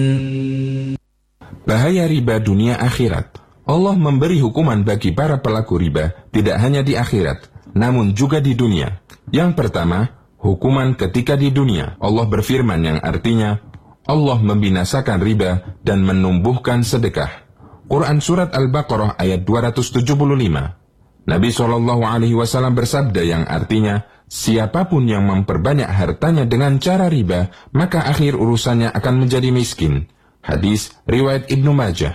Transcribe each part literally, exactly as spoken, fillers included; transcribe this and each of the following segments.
Bahaya riba dunia akhirat. Allah memberi hukuman bagi para pelaku riba tidak hanya di akhirat, namun juga di dunia. Yang pertama, hukuman ketika di dunia. Allah berfirman yang artinya, Allah membinasakan riba dan menumbuhkan sedekah. Quran Surat Al-Baqarah ayat dua ratus tujuh puluh lima. Nabi shallallahu alaihi wasallam bersabda yang artinya, siapapun yang memperbanyak hartanya dengan cara riba, maka akhir urusannya akan menjadi miskin. Hadis riwayat Ibnu Majah.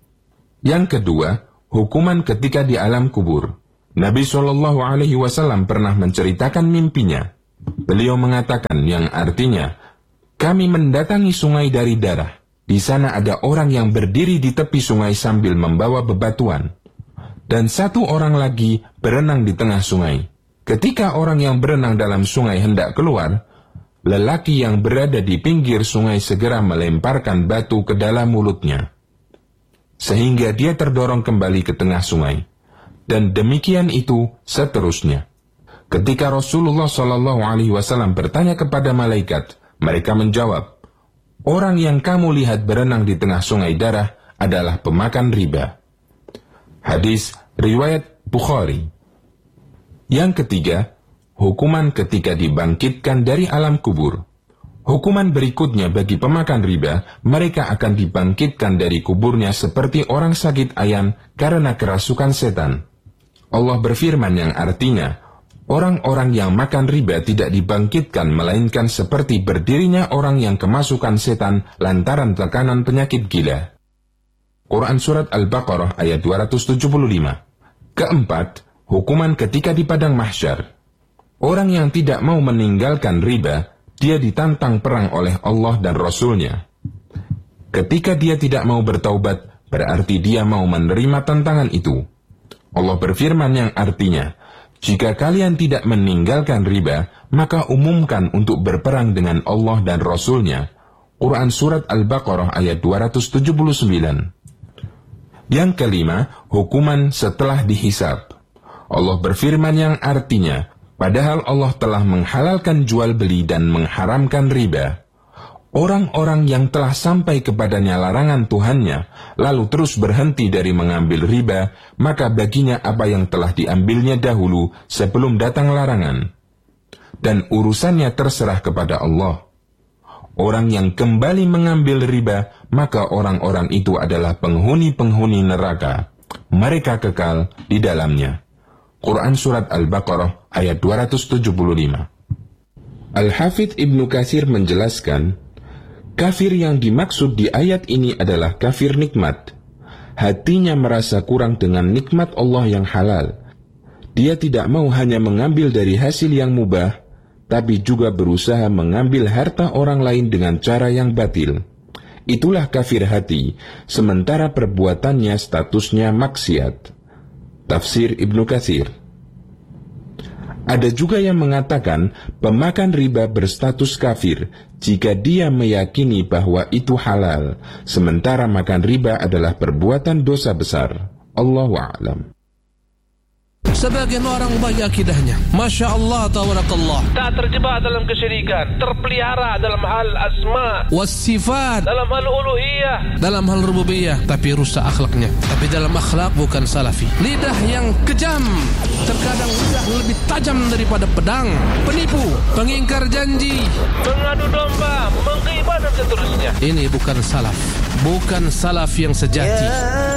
Yang kedua, hukuman ketika di alam kubur. Nabi shallallahu alaihi wasallam pernah menceritakan mimpinya. Beliau mengatakan yang artinya, kami mendatangi sungai dari darah. Di sana ada orang yang berdiri di tepi sungai sambil membawa bebatuan. Dan satu orang lagi berenang di tengah sungai. Ketika orang yang berenang dalam sungai hendak keluar, lelaki yang berada di pinggir sungai segera melemparkan batu ke dalam mulutnya, sehingga dia terdorong kembali ke tengah sungai. Dan demikian itu seterusnya. Ketika Rasulullah shallallahu alaihi wasallam bertanya kepada malaikat, mereka menjawab, orang yang kamu lihat berenang di tengah sungai darah adalah pemakan riba. Hadis riwayat Bukhari. Yang ketiga, hukuman ketika dibangkitkan dari alam kubur. Hukuman berikutnya bagi pemakan riba, mereka akan dibangkitkan dari kuburnya seperti orang sakit ayan karena kerasukan setan. Allah berfirman yang artinya, orang-orang yang makan riba tidak dibangkitkan melainkan seperti berdirinya orang yang kemasukan setan lantaran tekanan penyakit gila. Quran Surat Al-Baqarah ayat dua ratus tujuh puluh lima. Keempat, hukuman ketika di padang mahsyar. Orang yang tidak mau meninggalkan riba, dia ditantang perang oleh Allah dan Rasul-Nya. Ketika dia tidak mau bertaubat, berarti dia mau menerima tantangan itu. Allah berfirman yang artinya, jika kalian tidak meninggalkan riba, maka umumkan untuk berperang dengan Allah dan Rasul-Nya. Quran Surat Al-Baqarah ayat dua ratus tujuh puluh sembilan. Yang kelima, hukuman setelah dihisab. Allah berfirman yang artinya, padahal Allah telah menghalalkan jual beli dan mengharamkan riba. Orang-orang yang telah sampai kepadanya larangan Tuhannya, lalu terus berhenti dari mengambil riba, maka baginya apa yang telah diambilnya dahulu sebelum datang larangan. Dan urusannya terserah kepada Allah. Orang yang kembali mengambil riba, maka orang-orang itu adalah penghuni-penghuni neraka. Mereka kekal di dalamnya. Quran Surat Al-Baqarah ayat dua ratus tujuh puluh lima. Al-Hafidz Ibnu Katsir menjelaskan, kafir yang dimaksud di ayat ini adalah kafir nikmat. Hatinya merasa kurang dengan nikmat Allah yang halal. Dia tidak mau hanya mengambil dari hasil yang mubah, tapi juga berusaha mengambil harta orang lain dengan cara yang batil. Itulah kafir hati, sementara perbuatannya statusnya maksiat. Tafsir Ibnu Katsir. Ada juga yang mengatakan pemakan riba berstatus kafir jika dia meyakini bahwa itu halal, sementara makan riba adalah perbuatan dosa besar. Allahu a'lam. Sebagian orang ubah akidahnya, Masya Allah, Tawarakallah, tak terjebak dalam kesyirikan, terpelihara dalam hal asma wasifat, dalam hal uluhiyah, dalam hal rububiyah, tapi rusak akhlaknya. Tapi dalam akhlak bukan salafi. Lidah yang kejam, terkadang lidah lebih tajam daripada pedang. Penipu, pengingkar janji, mengadu domba, menggibah dan seterusnya. Ini bukan salaf, bukan salaf yang sejati.